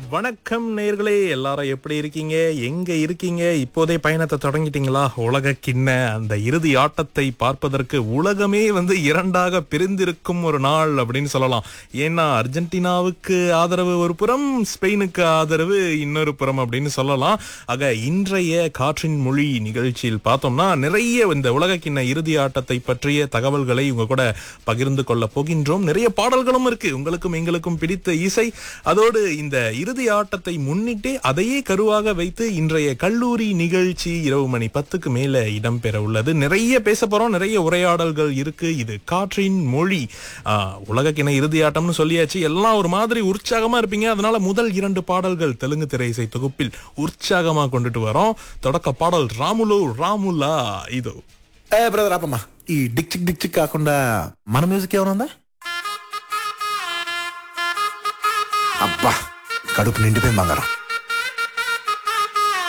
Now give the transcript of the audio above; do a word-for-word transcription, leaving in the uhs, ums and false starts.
வணக்கம் நேயர்களே, எல்லாரும் எப்படி இருக்கீங்க? எங்க இருக்கீங்க? இப்போதே பயணத்தை தொடங்கிட்டீங்களா? உலக கிண்ண அந்த இறுதி ஆட்டத்தை பார்ப்பதற்கு உலகமே வந்து இரண்டாக பிரிந்திருக்கும் ஒரு நாள் அப்படின்னு சொல்லலாம். ஏன்னா அர்ஜென்டினாவுக்கு ஆதரவு ஒரு புறம், ஸ்பெயினுக்கு ஆதரவு இன்னொரு புறம் அப்படின்னு சொல்லலாம். ஆக இன்றைய காற்றின் மொழி நிகழ்ச்சியில் பார்த்தோம்னா நிறைய இந்த உலக கிண்ண இறுதி ஆட்டத்தை பற்றிய தகவல்களை உங்க கூட பகிர்ந்து கொள்ள போகின்றோம். நிறைய பாடல்களும் இருக்கு, உங்களுக்கும் எங்களுக்கும் பிடித்த இசை. அதோடு இந்த இறுதி ஆட்டத்தை முன்னிட்டு அதையே கருவாக வைத்து இன்றைய கல்லூரி நிகழ்ச்சி இரவு மணி பத்துக்கு மேல இடம்பெற உள்ளது. நிறைய பேச போறோம், நிறைய உரையாடல்கள் இருக்கு. இது காற்றின் மொழி. உலக கிண இறுதி ஆட்டம்னு சொல்லியாச்சு, எல்லாம் ஒரு மாதிரி உற்சாகமா இருப்பீங்க. அதனால முதல் இரண்டு பாடல்கள் தெலுங்கு திரை இசை தொகுப்பில் உற்சாகமா கொண்டுட்டு வரோம். தொடக்க பாடல் రాములు రాములా. இது ఏ బ్రదర్ ఆపమ్మా, ఈ డిక్ చిక్ డిక్ చిక్ కాకుండా మన మ్యూజిక్ ఏమైనా ఉందా? అబ్బా, కడుపు నిండిపోయింది బంగారం.